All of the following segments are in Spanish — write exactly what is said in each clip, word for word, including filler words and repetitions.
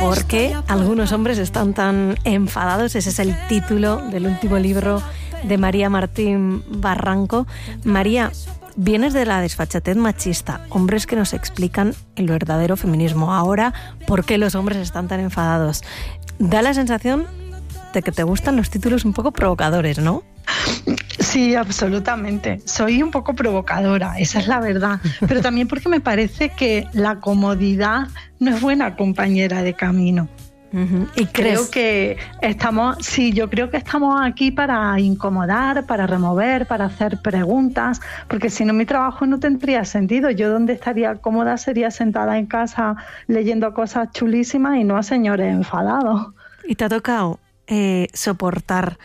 ¿Por qué algunos hombres están tan enfadados? Ese es el título del último libro de María Martín Barranco. María, vienes de la desfachatez machista, hombres que nos explican el verdadero feminismo. Ahora, ¿por qué los hombres están tan enfadados? Da la sensación de que te gustan los títulos un poco provocadores, ¿no? Sí, absolutamente. Soy un poco provocadora, esa es la verdad. Pero también porque me parece que la comodidad no es buena compañera de camino. Uh-huh. ¿Y crees? Creo que estamos, sí, yo creo que estamos aquí para incomodar, para remover, para hacer preguntas, porque si no mi trabajo no tendría sentido. Yo donde estaría cómoda sería sentada en casa leyendo cosas chulísimas y no a señores enfadados. ¿Y te ha tocado eh, soportar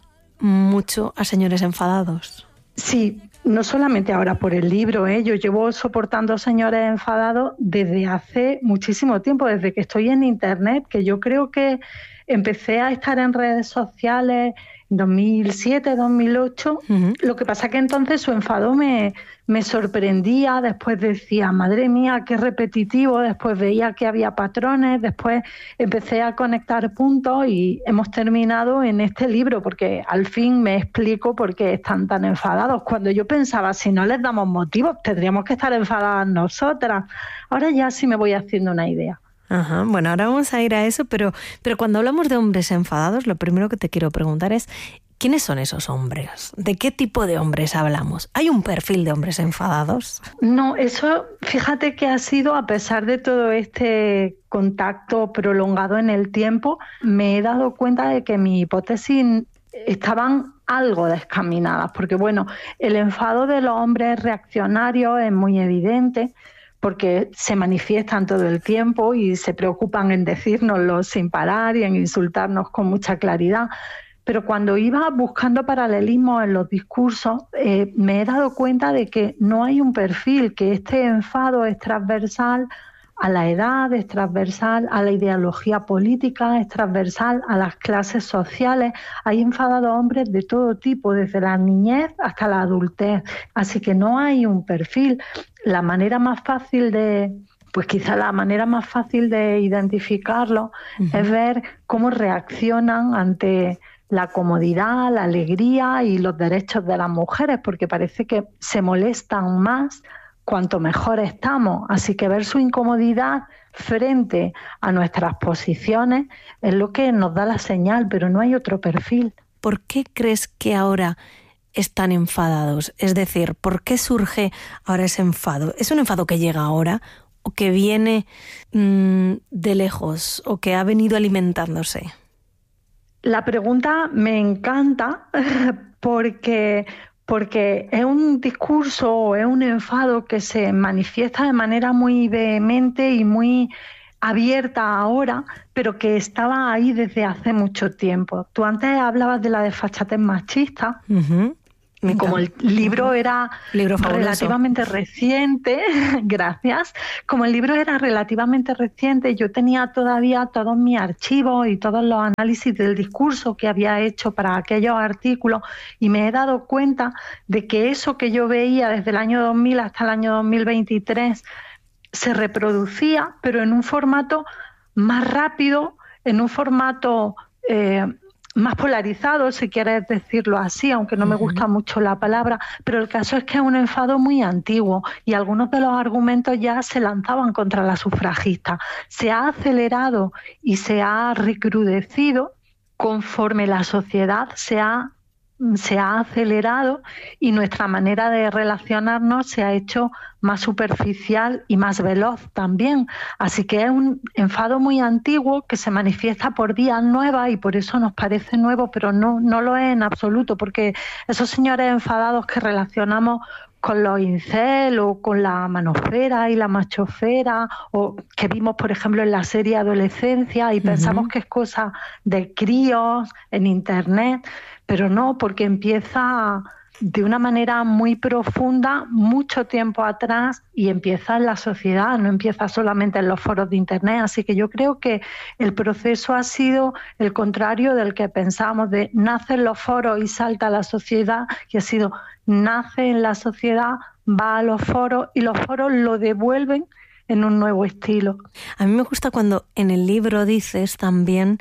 mucho a señores enfadados? Sí, no solamente ahora por el libro, ¿eh? Yo llevo soportando señores enfadados desde hace muchísimo tiempo, desde que estoy en internet, que yo creo que empecé a estar en redes sociales en dos mil siete, dos mil ocho. Uh-huh. Lo que pasa que entonces su enfado me, me sorprendía, después decía, madre mía, qué repetitivo, después veía que había patrones, después empecé a conectar puntos y hemos terminado en este libro, porque al fin me explico por qué están tan enfadados. Cuando yo pensaba, si no les damos motivos, tendríamos que estar enfadadas nosotras. Ahora ya sí me voy haciendo una idea. Ajá, bueno, ahora vamos a ir a eso, pero, pero cuando hablamos de hombres enfadados, lo primero que te quiero preguntar es, ¿quiénes son esos hombres? ¿De qué tipo de hombres hablamos? ¿Hay un perfil de hombres enfadados? No, eso, fíjate que ha sido, a pesar de todo este contacto prolongado en el tiempo, me he dado cuenta de que mi hipótesis estaban algo descaminadas, porque bueno, el enfado de los hombres reaccionarios es muy evidente, porque se manifiestan todo el tiempo y se preocupan en decírnoslo sin parar y en insultarnos con mucha claridad. Pero cuando iba buscando paralelismos en los discursos, eh, me he dado cuenta de que no hay un perfil, que este enfado es transversal a la edad, es transversal a la ideología política, es transversal a las clases sociales. Hay enfadados hombres de todo tipo, desde la niñez hasta la adultez. Así que no hay un perfil. La manera más fácil de, pues quizá la manera más fácil de identificarlo uh-huh. es ver cómo reaccionan ante la comodidad, la alegría y los derechos de las mujeres, porque parece que se molestan más cuanto mejor estamos. Así que ver su incomodidad frente a nuestras posiciones es lo que nos da la señal, pero no hay otro perfil. ¿Por qué crees que ahora están enfadados? Es decir, ¿por qué surge ahora ese enfado? ¿Es un enfado que llega ahora o que viene mmm, de lejos o que ha venido alimentándose? La pregunta me encanta porque... porque es un discurso o es un enfado que se manifiesta de manera muy vehemente y muy abierta ahora, pero que estaba ahí desde hace mucho tiempo. Tú antes hablabas de la desfachatez machista, uh-huh. y como el libro era libro relativamente reciente, gracias, como el libro era relativamente reciente, yo tenía todavía todos mis archivos y todos los análisis del discurso que había hecho para aquellos artículos y me he dado cuenta de que eso que yo veía desde el año dos mil hasta el año dos mil veintitrés se reproducía, pero en un formato más rápido, en un formato Eh, más polarizado, si quieres decirlo así, aunque no me gusta mucho la palabra, pero el caso es que es un enfado muy antiguo y algunos de los argumentos ya se lanzaban contra la sufragista. Se ha acelerado y se ha recrudecido conforme la sociedad se ha se ha acelerado y nuestra manera de relacionarnos se ha hecho más superficial y más veloz también. Así que es un enfado muy antiguo que se manifiesta por vías nuevas y por eso nos parece nuevo, pero no, no lo es en absoluto, porque esos señores enfadados que relacionamos con los incel o con la manofera y la machofera, o que vimos, por ejemplo, en la serie Adolescencia y uh-huh. pensamos que es cosa de críos en internet, pero no, porque empieza de una manera muy profunda mucho tiempo atrás y empieza en la sociedad, no empieza solamente en los foros de internet. Así que yo creo que el proceso ha sido el contrario del que pensamos, de nace en los foros y salta a la sociedad, y ha sido nace en la sociedad, va a los foros y los foros lo devuelven en un nuevo estilo. A mí me gusta cuando en el libro dices también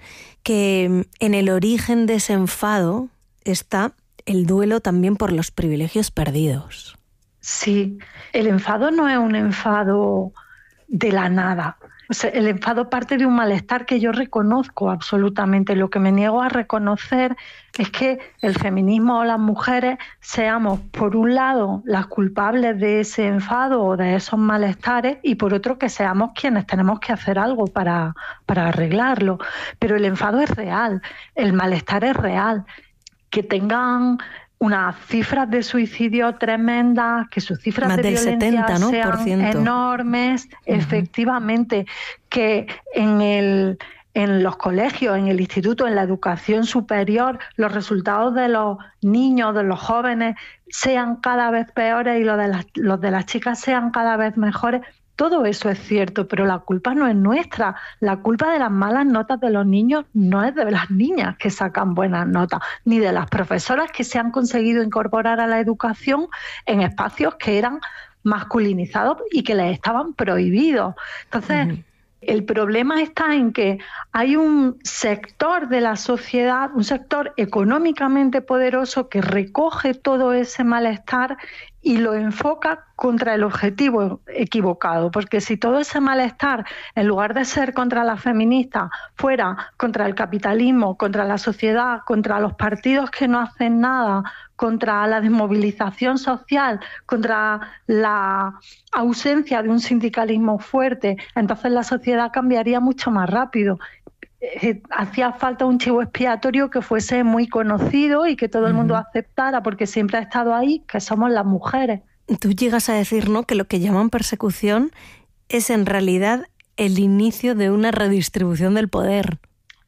que en el origen de ese enfado está el duelo también por los privilegios perdidos. Sí, el enfado no es un enfado de la nada. O sea, el enfado parte de un malestar que yo reconozco absolutamente. Lo que me niego a reconocer es que el feminismo o las mujeres seamos, por un lado, las culpables de ese enfado o de esos malestares y por otro, que seamos quienes tenemos que hacer algo para, para arreglarlo. Pero el enfado es real, el malestar es real. Que tengan unas cifras de suicidio tremendas, que sus cifras más de del violencia setenta, ¿no? sean por ciento. enormes, uh-huh. Efectivamente, que en el en los colegios, en el instituto, en la educación superior, los resultados de los niños, de los jóvenes, sean cada vez peores y los de las, los de las chicas sean cada vez mejores. Todo eso es cierto, pero la culpa no es nuestra. La culpa de las malas notas de los niños no es de las niñas que sacan buenas notas, ni de las profesoras que se han conseguido incorporar a la educación en espacios que eran masculinizados y que les estaban prohibidos. Entonces, uh-huh. El problema está en que hay un sector de la sociedad, un sector económicamente poderoso que recoge todo ese malestar y lo enfoca contra el objetivo equivocado, porque si todo ese malestar, en lugar de ser contra las feministas, fuera contra el capitalismo, contra la sociedad, contra los partidos que no hacen nada, contra la desmovilización social, contra la ausencia de un sindicalismo fuerte, entonces la sociedad cambiaría mucho más rápido. Eh, hacía falta un chivo expiatorio que fuese muy conocido y que todo el mundo aceptara, porque siempre ha estado ahí, que somos las mujeres. Tú llegas a decir, ¿no?, que lo que llaman persecución es en realidad el inicio de una redistribución del poder.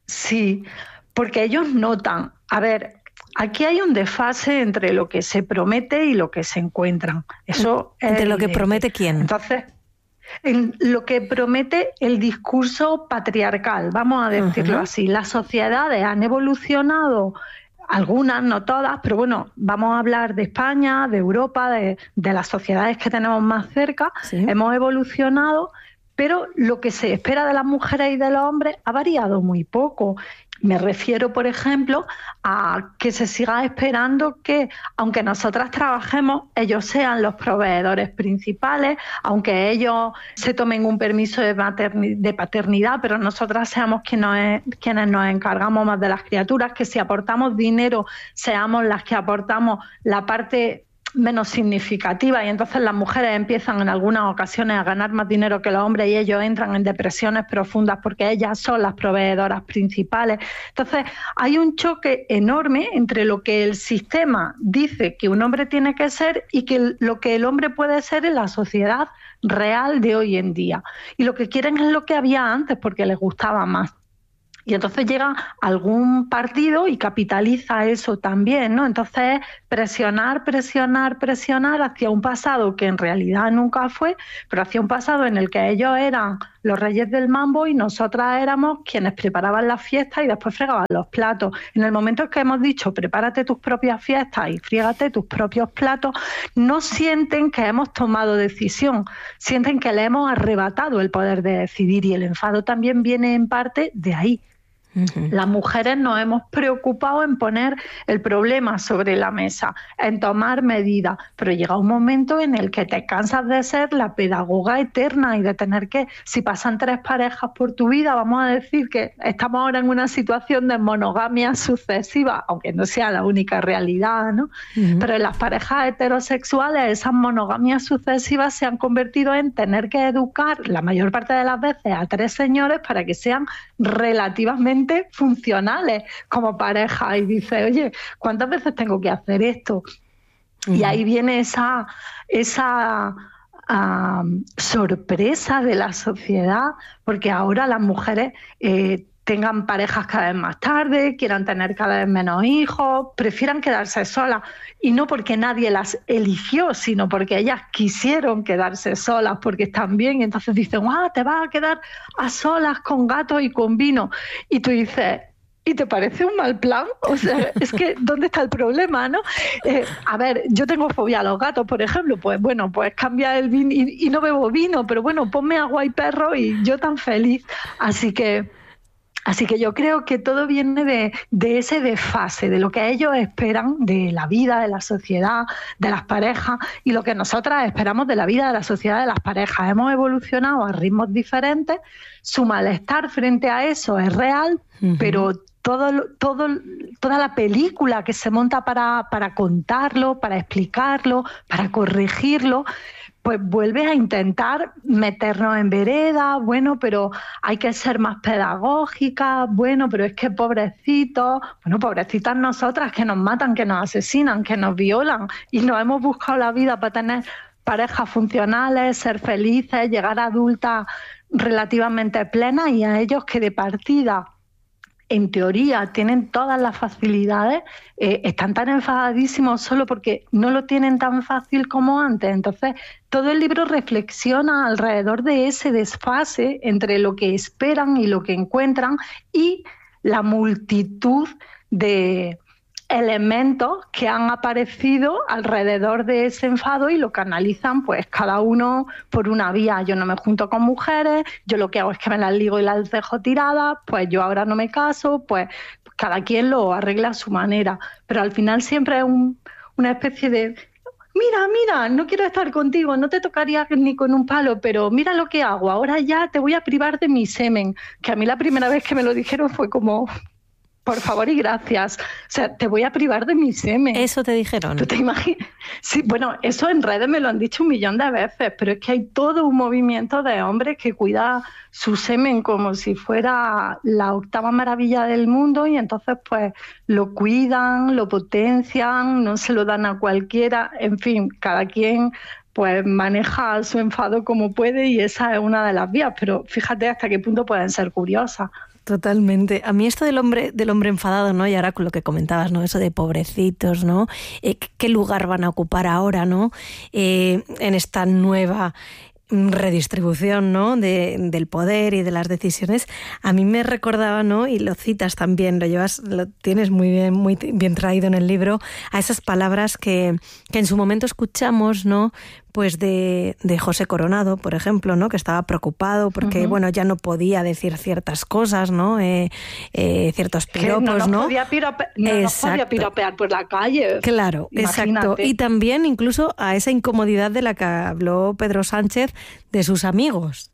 Sí, porque ellos notan, a ver, aquí hay un desfase entre lo que se promete y lo que se encuentran. Eso ¿Entre es lo que promete quién? Entonces, en lo que promete el discurso patriarcal, vamos a decirlo uh-huh. así. Las sociedades han evolucionado, algunas, no todas, pero bueno, vamos a hablar de España, de Europa, de, de las sociedades que tenemos más cerca. Sí. Hemos evolucionado, pero lo que se espera de las mujeres y de los hombres ha variado muy poco. Me refiero, por ejemplo, a que se siga esperando que, aunque nosotras trabajemos, ellos sean los proveedores principales, aunque ellos se tomen un permiso de, materni- de paternidad, pero nosotras seamos quien nos es, quienes nos encargamos más de las criaturas, que si aportamos dinero, seamos las que aportamos la parte menos significativa, y entonces las mujeres empiezan en algunas ocasiones a ganar más dinero que los hombres y ellos entran en depresiones profundas porque ellas son las proveedoras principales. Entonces hay un choque enorme entre lo que el sistema dice que un hombre tiene que ser y que lo que el hombre puede ser en la sociedad real de hoy en día, y lo que quieren es lo que había antes porque les gustaba más. Y entonces llega algún partido y capitaliza eso también, ¿no? Entonces presionar, presionar, presionar hacia un pasado que en realidad nunca fue, pero hacia un pasado en el que ellos eran los reyes del mambo y nosotras éramos quienes preparaban las fiestas y después fregaban los platos. En el momento en que hemos dicho prepárate tus propias fiestas y frígate tus propios platos, no sienten que hemos tomado decisión, sienten que le hemos arrebatado el poder de decidir, y el enfado también viene en parte de ahí. Uh-huh. Las mujeres nos hemos preocupado en poner el problema sobre la mesa, en tomar medidas, pero llega un momento en el que te cansas de ser la pedagoga eterna y de tener que, si pasan tres parejas por tu vida, vamos a decir que estamos ahora en una situación de monogamia sucesiva, aunque no sea la única realidad, ¿no? Uh-huh. Pero en las parejas heterosexuales esas monogamias sucesivas se han convertido en tener que educar la mayor parte de las veces a tres señores para que sean relativamente funcionales como pareja, y dice, oye, ¿cuántas veces tengo que hacer esto? Uh-huh. Y ahí viene esa, esa uh, sorpresa de la sociedad, porque ahora las mujeres eh, tengan parejas cada vez más tarde, quieran tener cada vez menos hijos, prefieran quedarse solas, y no porque nadie las eligió, sino porque ellas quisieron quedarse solas, porque están bien, y entonces dicen, ah, te vas a quedar a solas con gatos y con vino, y tú dices, ¿Y te parece un mal plan? O sea, es que, ¿dónde está el problema, no? Eh, a ver, yo tengo fobia a los gatos, por ejemplo, pues bueno, pues cambia el vino y, y no bebo vino, pero bueno, ponme agua y perro y yo tan feliz. Así que, así que yo creo que todo viene de, de ese desfase, de lo que ellos esperan de la vida, de la sociedad, de las parejas y lo que nosotras esperamos de la vida, de la sociedad, de las parejas. Hemos evolucionado a ritmos diferentes, su malestar frente a eso es real, uh-huh. pero Todo, todo, toda la película que se monta para, para contarlo, para explicarlo, para corregirlo, pues vuelve a intentar meternos en vereda, bueno, pero hay que ser más pedagógicas, bueno, pero es que pobrecitos, bueno, pobrecitas nosotras que nos matan, que nos asesinan, que nos violan y nos hemos buscado la vida para tener parejas funcionales, ser felices, llegar a adultas relativamente plenas y a ellos que de partida en teoría tienen todas las facilidades, eh, están tan enfadadísimos solo porque no lo tienen tan fácil como antes. Entonces, todo el libro reflexiona alrededor de ese desfase entre lo que esperan y lo que encuentran y la multitud de elementos que han aparecido alrededor de ese enfado y lo canalizan pues cada uno por una vía. Yo no me junto con mujeres, yo lo que hago es que me las ligo y las dejo tiradas, pues yo ahora no me caso, pues cada quien lo arregla a su manera, pero al final siempre es un, una especie de mira, mira, no quiero estar contigo, no te tocaría ni con un palo, pero mira lo que hago, ahora ya te voy a privar de mi semen, que a mí la primera vez que me lo dijeron fue como... Por favor y gracias. O sea, te voy a privar de mi semen. ¿Eso te dijeron? ¿Tú te imaginas? Sí, bueno, eso en redes me lo han dicho un millón de veces, pero es que hay todo un movimiento de hombres que cuida su semen como si fuera la octava maravilla del mundo y entonces pues lo cuidan, lo potencian, no se lo dan a cualquiera. En fin, cada quien pues maneja su enfado como puede y esa es una de las vías, pero fíjate hasta qué punto pueden ser curiosas. Totalmente. A mí esto del hombre del hombre enfadado, ¿no? Y ahora con lo que comentabas, ¿no? Eso de pobrecitos, ¿no? Eh, ¿Qué lugar van a ocupar ahora, ¿no? Eh, en esta nueva redistribución, ¿no? de, del poder y de las decisiones. A mí me recordaba, ¿no? Y lo citas también, lo llevas, lo tienes muy bien, muy bien traído en el libro, a esas palabras que, que en su momento escuchamos, ¿no? Pues de, de José Coronado, por ejemplo, ¿no? Que estaba preocupado porque, uh-huh. bueno, ya no podía decir ciertas cosas, ¿no? Eh, eh, ciertos piropos, no nos ¿no? Podía pirope- no nos podía piropear por la calle. Claro, imagínate. Exacto. Y también incluso a esa incomodidad de la que habló Pedro Sánchez de sus amigos.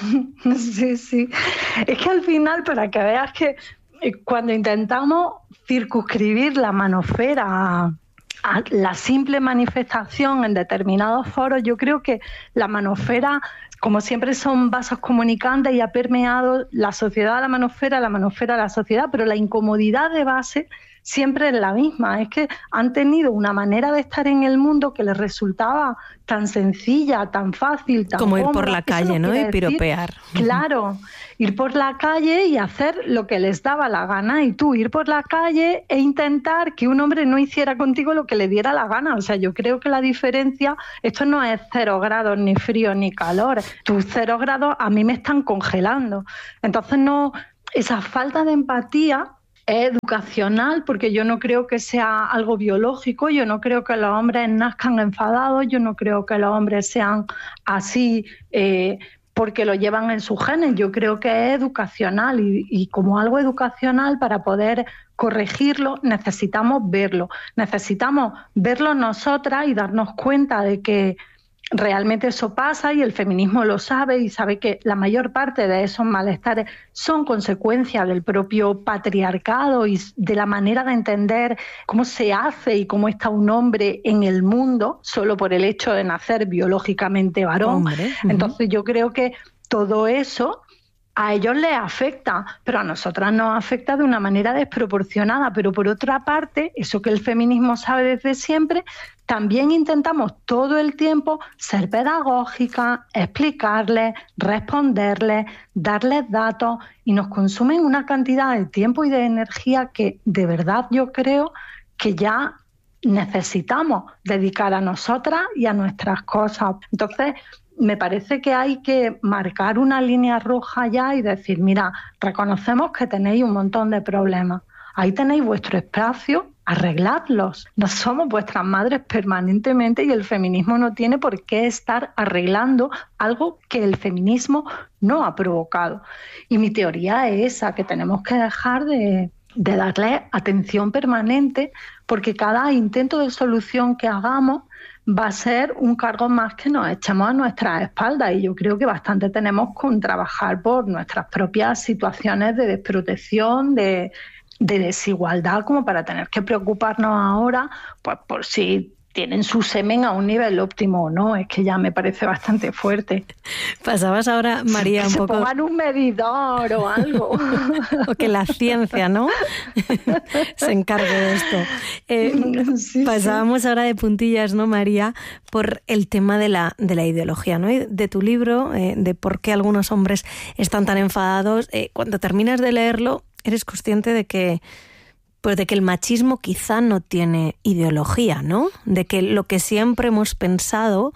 Sí, sí. Es que al final, para que veas que cuando intentamos circunscribir la manofera a a la simple manifestación en determinados foros, yo creo que la manofera, como siempre son vasos comunicantes y ha permeado la sociedad a la manofera, la manofera a la sociedad, pero la incomodidad de base siempre es la misma, es que han tenido una manera de estar en el mundo que les resultaba tan sencilla, tan fácil, tan como ir cómoda, por la calle, ¿no? Y piropear. Decir, claro, ir por la calle y hacer lo que les daba la gana, y tú ir por la calle e intentar que un hombre no hiciera contigo lo que le diera la gana. O sea, yo creo que la diferencia, esto no es cero grados, ni frío, ni calor. Tus cero grados a mí me están congelando. Entonces, no, esa falta de empatía es educacional, porque yo no creo que sea algo biológico, yo no creo que los hombres nazcan enfadados, yo no creo que los hombres sean así eh, porque lo llevan en sus genes, yo creo que es educacional y, y como algo educacional, para poder corregirlo necesitamos verlo, necesitamos verlo nosotras y darnos cuenta de que realmente eso pasa, y el feminismo lo sabe y sabe que la mayor parte de esos malestares son consecuencia del propio patriarcado y de la manera de entender cómo se hace y cómo está un hombre en el mundo solo por el hecho de nacer biológicamente varón. Hombre, uh-huh. Entonces yo creo que todo eso a ellos les afecta, pero a nosotras nos afecta de una manera desproporcionada. Pero por otra parte, eso que el feminismo sabe desde siempre, también intentamos todo el tiempo ser pedagógicas, explicarles, responderles, darles datos, y nos consumen una cantidad de tiempo y de energía que de verdad yo creo que ya necesitamos dedicar a nosotras y a nuestras cosas. Entonces, me parece que hay que marcar una línea roja ya y decir, mira, reconocemos que tenéis un montón de problemas. Ahí tenéis vuestro espacio, arregladlos. No somos vuestras madres permanentemente y el feminismo no tiene por qué estar arreglando algo que el feminismo no ha provocado. Y mi teoría es esa, que tenemos que dejar de, de darle atención permanente, porque cada intento de solución que hagamos va a ser un cargo más que nos echemos a nuestras espaldas, y yo creo que bastante tenemos con trabajar por nuestras propias situaciones de desprotección, de, de desigualdad, como para tener que preocuparnos ahora pues por si tienen su semen a un nivel óptimo o no. Es que ya me parece bastante fuerte. Pasabas ahora, María, que un se poco... pongan un medidor o algo. O que la ciencia, ¿no? se encargue de esto. Eh, sí, pasábamos sí. ahora de puntillas, ¿no, María? Por el tema de la, de la ideología, ¿no? Y de tu libro, eh, de por qué algunos hombres están tan enfadados. Eh, cuando terminas de leerlo, eres consciente de que pues de que el machismo quizá no tiene ideología, ¿no? De que lo que siempre hemos pensado,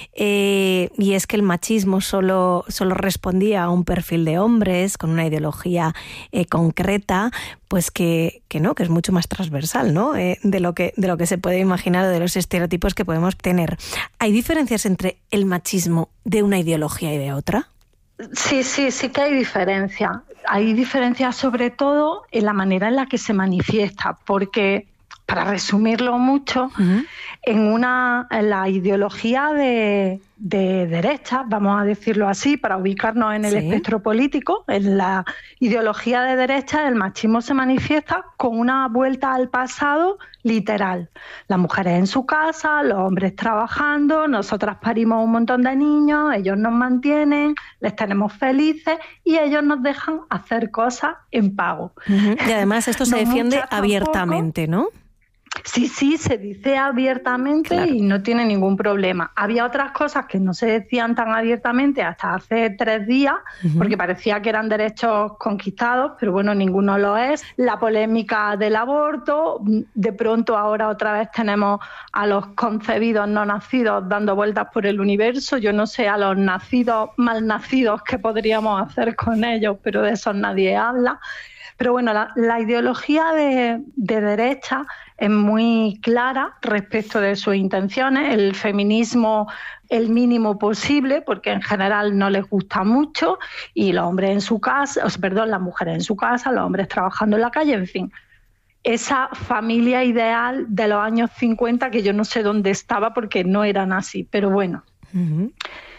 eh, y es que el machismo solo, solo respondía a un perfil de hombres con una ideología eh, concreta, pues que, que no, que es mucho más transversal, ¿no? Eh, de lo que, de lo que se puede imaginar o de los estereotipos que podemos tener. ¿Hay diferencias entre el machismo de una ideología y de otra? Sí, sí, sí que hay diferencia. Hay diferencia sobre todo en la manera en la que se manifiesta, porque, para resumirlo mucho, uh-huh. en una en la ideología de, de derecha, vamos a decirlo así, para ubicarnos en el sí. espectro político, en la ideología de derecha el machismo se manifiesta con una vuelta al pasado literal. Las mujeres en su casa, los hombres trabajando, nosotras parimos un montón de niños, ellos nos mantienen, les tenemos felices y ellos nos dejan hacer cosas en pago. Uh-huh. Y además esto se no defiende abiertamente, ¿no? Sí, sí, se dice abiertamente, claro. Y no tiene ningún problema. Había otras cosas que no se decían tan abiertamente hasta hace tres días, uh-huh. porque parecía que eran derechos conquistados, pero bueno, ninguno lo es. La polémica del aborto, de pronto ahora otra vez tenemos a los concebidos no nacidos dando vueltas por el universo. Yo no sé a los nacidos mal nacidos qué podríamos hacer con ellos, pero de eso nadie habla. Pero bueno, la, la ideología de, de derecha es muy clara respecto de sus intenciones. El feminismo el mínimo posible, porque en general no les gusta mucho, y los hombres en su casa, o sea, perdón, las mujeres en su casa, los hombres trabajando en la calle, en fin. Esa familia ideal de los años cincuenta que yo no sé dónde estaba porque no eran así, pero bueno. Uh-huh.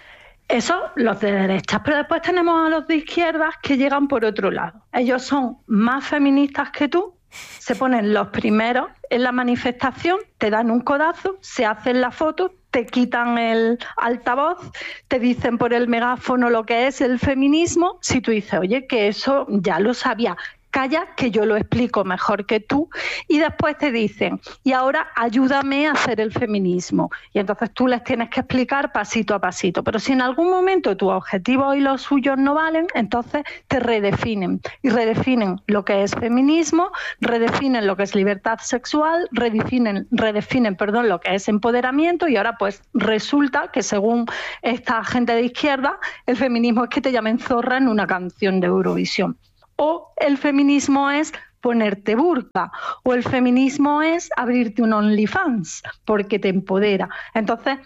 Eso, los de derechas. Pero después tenemos a los de izquierdas que llegan por otro lado. Ellos son más feministas que tú, se ponen los primeros en la manifestación, te dan un codazo, se hacen la foto, te quitan el altavoz, te dicen por el megáfono lo que es el feminismo. Si tú dices, oye, que eso ya lo sabía, calla que yo lo explico mejor que tú, y después te dicen, y ahora ayúdame a hacer el feminismo. Y entonces tú les tienes que explicar pasito a pasito. Pero si en algún momento tus objetivos y los suyos no valen, entonces te redefinen. Y redefinen lo que es feminismo, redefinen lo que es libertad sexual, redefinen, redefinen perdón, lo que es empoderamiento, y ahora pues resulta que según esta gente de izquierda, el feminismo es que te llamen zorra en una canción de Eurovisión. O el feminismo es ponerte burka, o el feminismo es abrirte un OnlyFans, porque te empodera. Entonces,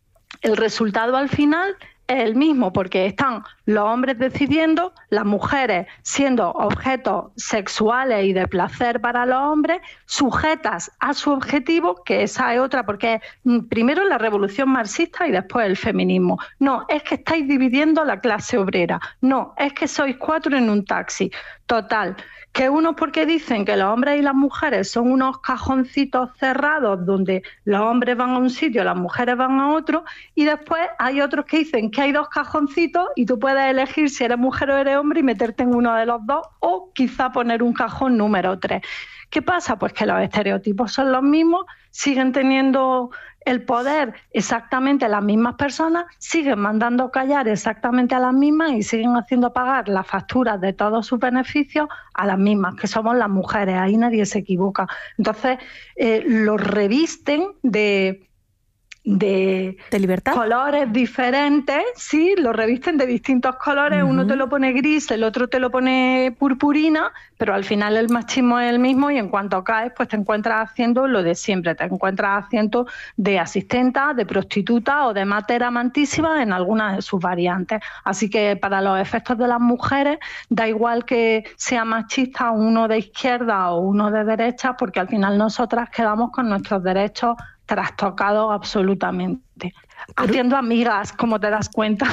el resultado al final es el mismo, porque están los hombres decidiendo, las mujeres siendo objetos sexuales y de placer para los hombres, sujetas a su objetivo, que esa es otra, porque es primero la revolución marxista y después el feminismo. No, es que estáis dividiendo la clase obrera. No, es que sois cuatro en un taxi. Total, que unos porque dicen que los hombres y las mujeres son unos cajoncitos cerrados donde los hombres van a un sitio, las mujeres van a otro, y después hay otros que dicen que hay dos cajoncitos y tú puedes elegir si eres mujer o eres hombre y meterte en uno de los dos, o quizá poner un cajón número tres. ¿Qué pasa? Pues que los estereotipos son los mismos, siguen teniendo el poder exactamente las mismas personas, siguen mandando callar exactamente a las mismas y siguen haciendo pagar las facturas de todos sus beneficios a las mismas, que somos las mujeres. Ahí nadie se equivoca. Entonces, eh, los revisten de, de, ¿De libertad? Colores diferentes, sí, lo revisten de distintos colores, uh-huh. Uno te lo pone gris, el otro te lo pone purpurina, pero al final el machismo es el mismo y en cuanto caes, pues te encuentras haciendo lo de siempre, te encuentras haciendo de asistenta, de prostituta o de mater amantísima en algunas de sus variantes. Así que para los efectos de las mujeres, da igual que sea machista uno de izquierda o uno de derecha, porque al final nosotras quedamos con nuestros derechos trastocados absolutamente. Pero... haciendo amigas, como te das cuenta.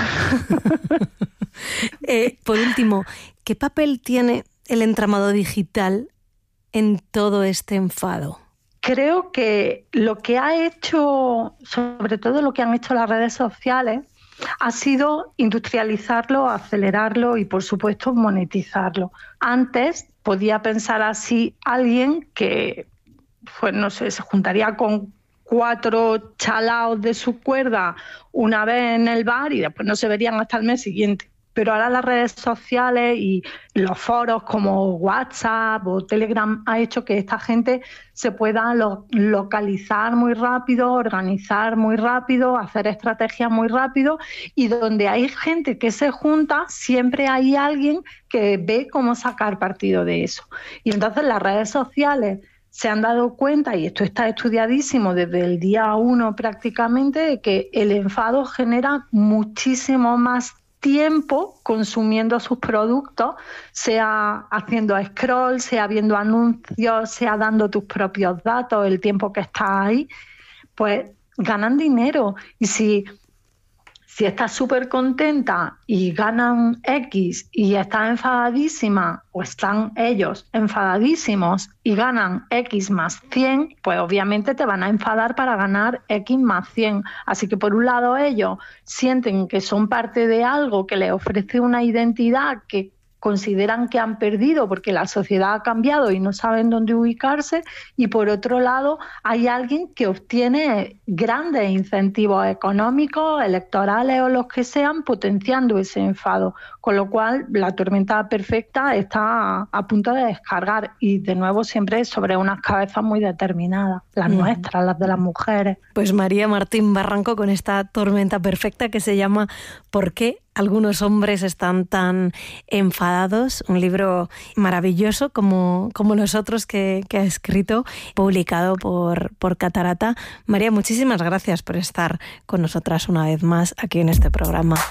eh, por último, ¿qué papel tiene el entramado digital en todo este enfado? Creo que lo que ha hecho, sobre todo lo que han hecho las redes sociales, ha sido industrializarlo, acelerarlo y, por supuesto, monetizarlo. Antes podía pensar así alguien que, pues no sé, se juntaría con cuatro chalaos de su cuerda una vez en el bar y después no se verían hasta el mes siguiente. Pero ahora las redes sociales y los foros como WhatsApp o Telegram ha hecho que esta gente se pueda lo- localizar muy rápido, organizar muy rápido, hacer estrategias muy rápido, y donde hay gente que se junta, siempre hay alguien que ve cómo sacar partido de eso. Y entonces las redes sociales se han dado cuenta, y esto está estudiadísimo desde el día uno prácticamente, de que el enfado genera muchísimo más tiempo consumiendo sus productos, sea haciendo scroll, sea viendo anuncios, sea dando tus propios datos, el tiempo que estás ahí, pues ganan dinero. Y si, si estás súper contenta y ganan X y estás enfadadísima, o están ellos enfadadísimos y ganan X más cien, pues obviamente te van a enfadar para ganar X más cien. Así que por un lado ellos sienten que son parte de algo que les ofrece una identidad que consideran que han perdido porque la sociedad ha cambiado y no saben dónde ubicarse, y por otro lado hay alguien que obtiene grandes incentivos económicos, electorales o los que sean, potenciando ese enfado, con lo cual la tormenta perfecta está a punto de descargar, y de nuevo siempre sobre unas cabezas muy determinadas, las mm. nuestras, las de las mujeres. Pues María Martín Barranco con esta tormenta perfecta que se llama ¿Por qué algunos hombres están tan enfadados? Un libro maravilloso como, como los otros que, que ha escrito, publicado por, por Catarata. María, muchísimas gracias por estar con nosotras una vez más aquí en este programa.